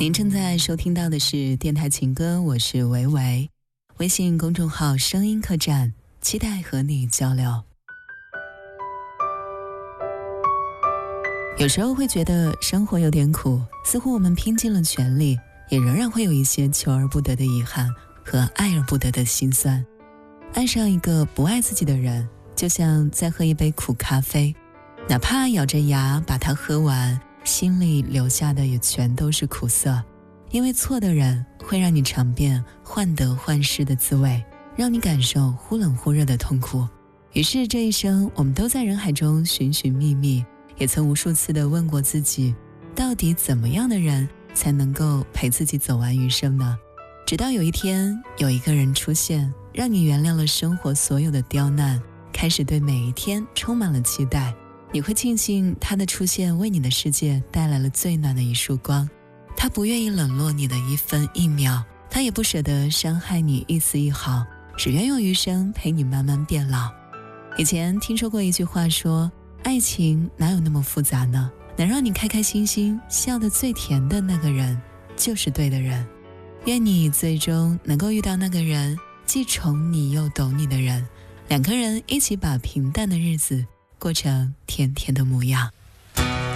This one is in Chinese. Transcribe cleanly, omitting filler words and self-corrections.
您正在收听到的是电台情歌，我是维维，微信公众号声音客栈，期待和你交流。有时候会觉得生活有点苦，似乎我们拼尽了全力，也仍然会有一些求而不得的遗憾和爱而不得的心酸。爱上一个不爱自己的人，就像在喝一杯苦咖啡，哪怕咬着牙把它喝完，心里留下的也全都是苦涩。因为错的人会让你尝遍患得患失的滋味，让你感受忽冷忽热的痛苦。于是这一生我们都在人海中寻寻觅觅，也曾无数次地问过自己，到底怎么样的人才能够陪自己走完余生呢？直到有一天，有一个人出现，让你原谅了生活所有的刁难，开始对每一天充满了期待。你会庆幸他的出现为你的世界带来了最暖的一束光，他不愿意冷落你的一分一秒，他也不舍得伤害你一丝一毫，只愿用余生陪你慢慢变老。以前听说过一句话说，爱情哪有那么复杂呢？能让你开开心心笑得最甜的那个人就是对的人。愿你最终能够遇到那个人，既宠你又懂你的人，两个人一起把平淡的日子过成甜甜的模样。